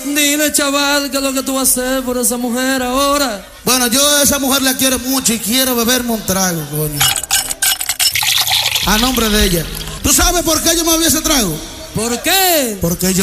Dile, chaval, ¿qué es lo que tú vas a hacer por esa mujer ahora? Bueno, yo a esa mujer la quiero mucho y quiero beberme un trago, coño. A nombre de ella. ¿Tú sabes por qué yo me bebí ese trago? ¿Por qué? Porque yo